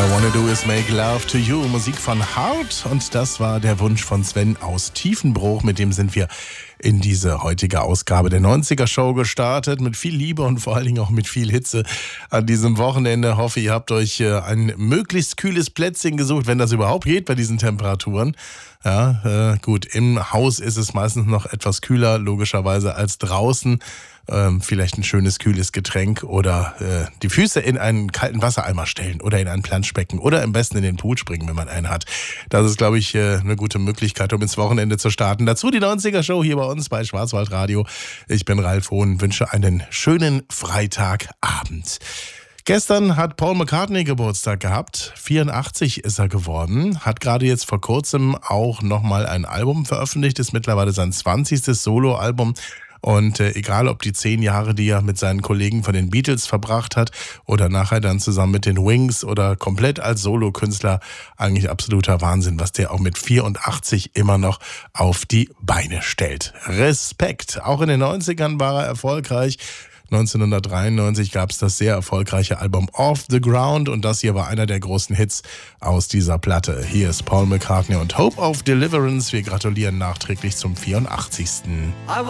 I wanna do is make love to you. Musik von Heart. Und das war der Wunsch von Sven aus Tiefenbruch. Mit dem sind wir in diese heutige Ausgabe der 90er Show gestartet. Mit viel Liebe und vor allen Dingen auch mit viel Hitze an diesem Wochenende. Hoffe, ihr habt euch ein möglichst kühles Plätzchen gesucht, wenn das überhaupt geht bei diesen Temperaturen. Ja, gut, im Haus ist es meistens noch etwas kühler, logischerweise, als draußen. Vielleicht ein schönes, kühles Getränk oder die Füße in einen kalten Wassereimer stellen oder in ein Planschbecken oder am besten in den Pool springen, wenn man einen hat. Das ist, glaube ich, eine gute Möglichkeit, um ins Wochenende zu starten. Dazu die 90er-Show hier bei uns bei Schwarzwaldradio. Ich bin Ralf Hohn, wünsche einen schönen Freitagabend. Gestern hat Paul McCartney Geburtstag gehabt, 84 ist er geworden, hat gerade jetzt vor kurzem auch nochmal ein Album veröffentlicht, ist mittlerweile sein 20. Soloalbum. Und egal, ob die 10 Jahre, die er mit seinen Kollegen von den Beatles verbracht hat oder nachher dann zusammen mit den Wings oder komplett als Solokünstler, eigentlich absoluter Wahnsinn, was der auch mit 84 immer noch auf die Beine stellt. Respekt! Auch in den 90ern war er erfolgreich. 1993 gab es das sehr erfolgreiche Album Off the Ground und das hier war einer der großen Hits aus dieser Platte. Hier ist Paul McCartney und Hope of Deliverance. Wir gratulieren nachträglich zum 84.